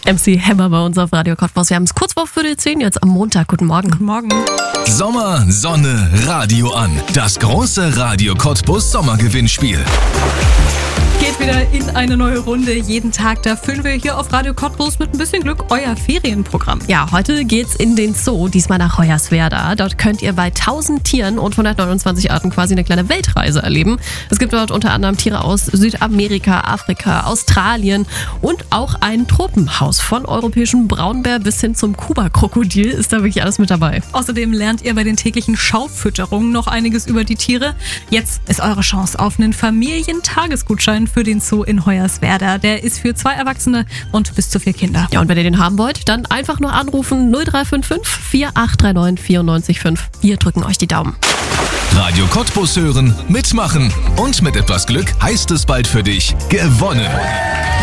MC Hammer bei uns auf Radio Cottbus. Wir haben es kurz vor 9:45 jetzt am Montag. Guten Morgen. Guten Morgen. Sommer, Sonne, Radio an. Das große Radio Cottbus Sommergewinnspiel. Geht wieder in eine neue Runde. Jeden Tag, da füllen wir hier auf Radio Cottbus mit ein bisschen Glück euer Ferienprogramm. Ja, heute geht's in den Zoo, diesmal nach Hoyerswerda. Dort könnt ihr bei 1000 Tieren und 129 Arten quasi eine kleine Weltreise erleben. Es gibt dort unter anderem Tiere aus Südamerika, Afrika, Australien und auch ein Tropenhaus. Von europäischem Braunbär bis hin zum Kuba-Krokodil ist da wirklich alles mit dabei. Außerdem lernt ihr bei den täglichen Schaufütterungen noch einiges über die Tiere. Jetzt ist eure Chance auf einen Familientagesgutschein für den Zoo in Hoyerswerda. Der ist für 2 Erwachsene und bis zu 4 Kinder. Ja, und wenn ihr den haben wollt, dann einfach nur anrufen 0355 4839 94,5. Wir drücken euch die Daumen. Radio Cottbus hören, mitmachen und mit etwas Glück heißt es bald für dich gewonnen.